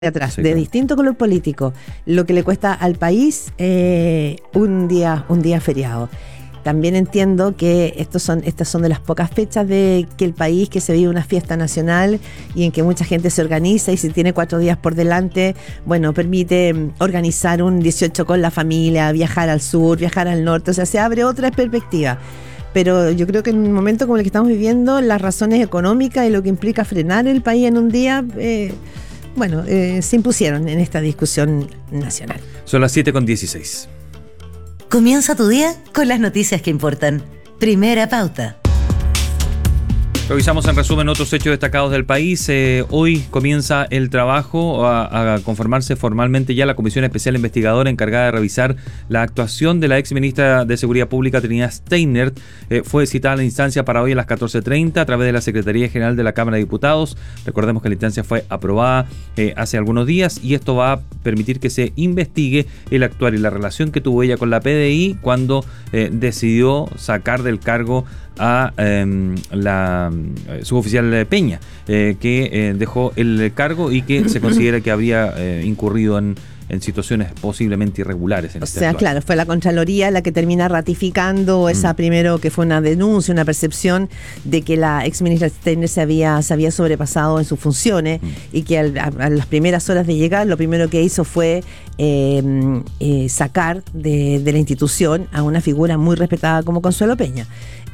atrás, Sí, de claro. distinto color político, lo que le cuesta al país un día feriado. También entiendo que estas son de las pocas fechas de que el país que se vive una fiesta nacional y en que mucha gente se organiza y si tiene 4 días por delante, bueno, permite organizar un 18 con la familia, viajar al sur, viajar al norte, o sea, se abre otra perspectiva. Pero yo creo que en un momento como el que estamos viviendo, las razones económicas y lo que implica frenar el país en un día, se impusieron en esta discusión nacional. Son las 7:16. Comienza tu día con las noticias que importan. Primera pauta. Revisamos en resumen otros hechos destacados del país. Hoy comienza el trabajo a conformarse formalmente ya la Comisión Especial Investigadora encargada de revisar la actuación de la ex ministra de Seguridad Pública, Trinidad Steiner. Fue citada la instancia para hoy a las 14:30 a través de la Secretaría General de la Cámara de Diputados. Recordemos que la instancia fue aprobada hace algunos días y esto va a permitir que se investigue el actuar y la relación que tuvo ella con la PDI cuando decidió sacar del cargo a la suboficial Peña, que dejó el cargo y que se considera que habría incurrido en situaciones posiblemente irregulares. O sea, claro, fue la Contraloría la que termina ratificando esa primero que fue una denuncia, una percepción de que la ex ministra Steiner se había sobrepasado en sus funciones y que a las primeras horas de llegar lo primero que hizo fue sacar de la institución a una figura muy respetada como Consuelo Peña.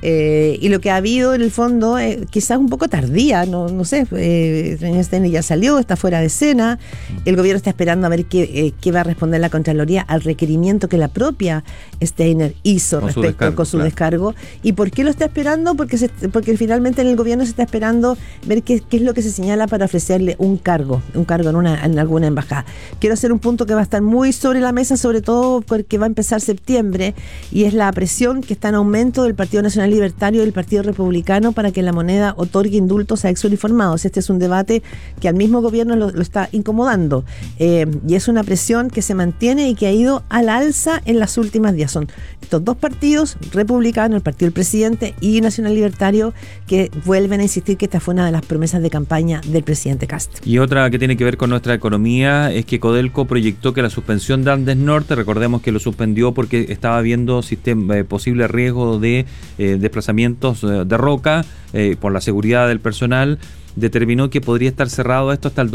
Y lo que ha habido en el fondo, quizás un poco tardía, no sé, Trinidad Steiner ya salió, está fuera de escena, el gobierno está esperando a ver qué va a responder la Contraloría al requerimiento que la propia Steiner hizo con su descargo. ¿Y por qué lo está esperando? Porque finalmente en el gobierno se está esperando ver qué es lo que se señala para ofrecerle un cargo en alguna embajada. Quiero hacer un punto que va a estar muy sobre la mesa, sobre todo porque va a empezar septiembre, y es la presión que está en aumento del Partido Nacional Libertario y del Partido Republicano para que la moneda otorgue indultos a exuniformados. Este es un debate que al mismo gobierno lo está incomodando, y es una presión que se mantiene y que ha ido al alza en las últimas días. Son estos dos partidos, republicano, el partido del presidente, y Nacional Libertario, que vuelven a insistir que esta fue una de las promesas de campaña del presidente Kast. Y otra que tiene que ver con nuestra economía es que Codelco proyectó que la suspensión de Andes Norte, recordemos que lo suspendió porque estaba viendo posible riesgo de desplazamientos de roca por la seguridad del personal, determinó que podría estar cerrado esto hasta el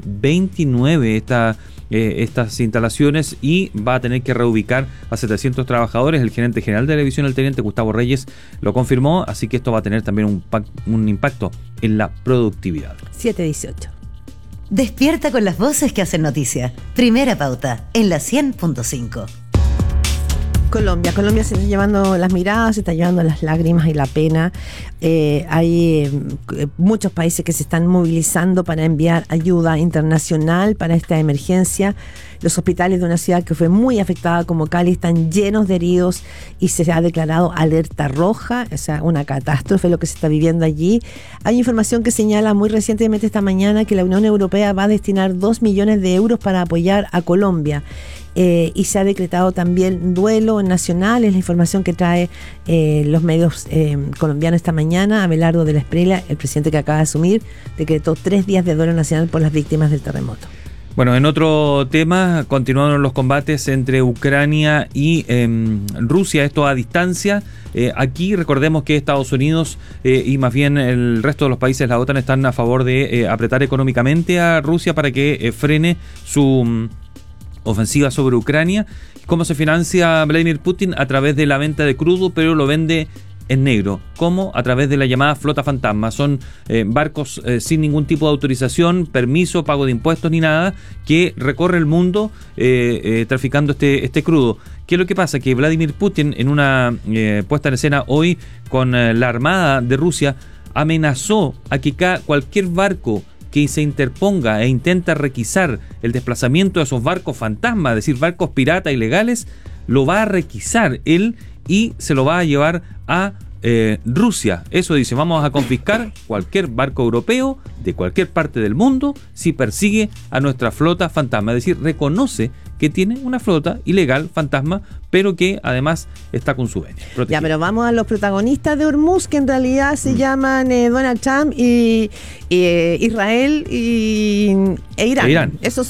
2029 estas instalaciones, y va a tener que reubicar a 700 trabajadores. El gerente general de la división, el teniente Gustavo Reyes, lo confirmó, así que esto va a tener también un impacto en la productividad. 7:18. Despierta con las voces que hacen noticia. Primera pauta en la 100.5. Colombia se está llevando las miradas, se está llevando las lágrimas y la pena. Hay muchos países que se están movilizando para enviar ayuda internacional para esta emergencia. Los hospitales de una ciudad que fue muy afectada como Cali están llenos de heridos y se ha declarado alerta roja, o sea, una catástrofe lo que se está viviendo allí. Hay información que señala muy recientemente esta mañana que la Unión Europea va a destinar 2 millones de euros para apoyar a Colombia. Y se ha decretado también duelo nacional, es la información que trae los medios colombianos esta mañana. Abelardo de la Espriella, el presidente que acaba de asumir, decretó 3 días de duelo nacional por las víctimas del terremoto. Bueno, en otro tema, continuaron los combates entre Ucrania y Rusia, esto a distancia. Aquí recordemos que Estados Unidos y más bien el resto de los países de la OTAN están a favor de apretar económicamente a Rusia para que frene su ofensiva sobre Ucrania. ¿Cómo se financia Vladimir Putin? A través de la venta de crudo, pero lo vende en negro. ¿Cómo? A través de la llamada flota fantasma. Son barcos sin ningún tipo de autorización, permiso, pago de impuestos ni nada, que recorre el mundo traficando este crudo. ¿Qué es lo que pasa? Que Vladimir Putin, en una puesta en escena hoy con la Armada de Rusia, amenazó a que cualquier barco que se interponga e intenta requisar el desplazamiento de esos barcos fantasma, es decir, barcos piratas ilegales, lo va a requisar él y se lo va a llevar a Rusia. Eso dice, vamos a confiscar cualquier barco europeo de cualquier parte del mundo si persigue a nuestra flota fantasma. Es decir, reconoce que tiene una flota ilegal, fantasma, pero que además está con su venia protegida. Ya, pero vamos a los protagonistas de Hormuz, que en realidad se llaman Donald Trump y Israel e Irán. Esos